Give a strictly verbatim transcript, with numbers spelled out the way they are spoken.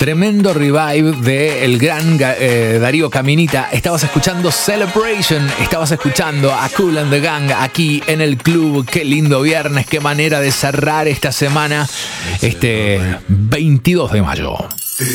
Tremendo revive de el gran eh, Darío Caminita. Estabas escuchando Celebration, estabas escuchando a Kool and the Gang aquí en el club. Qué lindo viernes, qué manera de cerrar esta semana, este veintidós de mayo.